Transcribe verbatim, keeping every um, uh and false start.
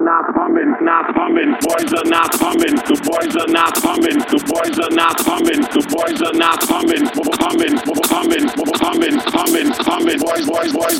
not coming, not coming. Boys are not coming. The boys are not coming. The boys are not coming. The boys are not coming. Coming, coming, coming, coming, coming. Boys, boys, boys.